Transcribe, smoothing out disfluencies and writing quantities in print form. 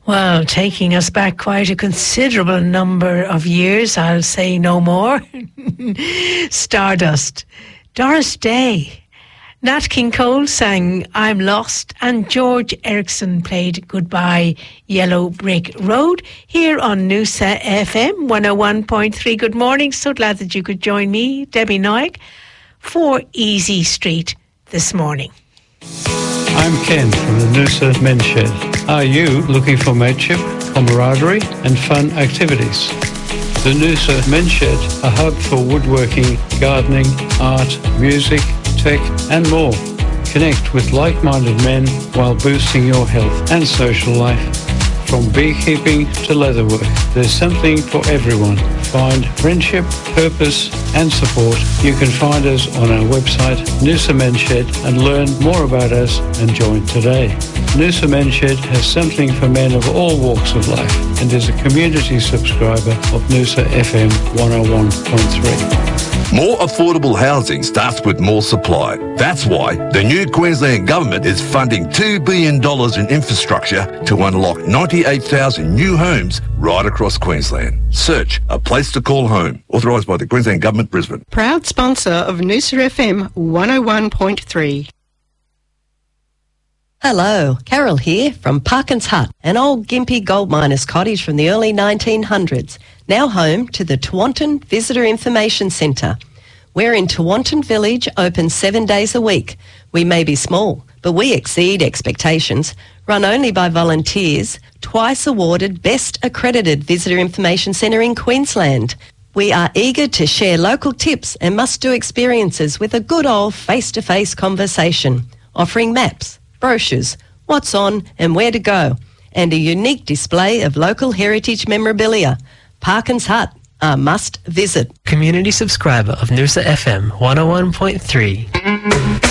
Well, taking us back quite a considerable number of years, I'll say no more. Stardust. Doris Day. Nat King Cole sang I'm Lost, and George Ericsson played Goodbye Yellow Brick Road here on Noosa FM 101.3. Good morning. So glad that you could join me, Debbie Noack, for Easy Street this morning. I'm Ken from the Noosa Men's Shed. Are you looking for mateship, camaraderie and fun activities? The Noosa Men's Shed, a hub for woodworking, gardening, art, music, tech and more. Connect with like-minded men while boosting your health and social life. From beekeeping to leatherwork, there's something for everyone. Find friendship, purpose and support. You can find us on our website, Noosa Men's Shed, and learn more about us and join today. Noosa Men's Shed has something for men of all walks of life and is a community subscriber of Noosa FM 101.3. More affordable housing starts with more supply. That's why the new Queensland Government is funding $2 billion in infrastructure to unlock 98,000 new homes right across Queensland. Search A Place to Call Home. Authorised by the Queensland Government, Brisbane. Proud sponsor of Noosa FM 101.3. Hello, Carol here from Parkins Hut, an old Gympie gold miners' cottage from the early 1900s, now home to the Tewantin Visitor Information Centre. We're in Tewantin Village, open 7 days a week. We may be small, but we exceed expectations. Run only by volunteers, twice awarded Best Accredited Visitor Information Centre in Queensland. We are eager to share local tips and must-do experiences with a good old face-to-face conversation, offering maps, brochures, what's on and where to go, and a unique display of local heritage memorabilia. Parkins Hut, a must visit. Community subscriber of Noosa FM 101.3.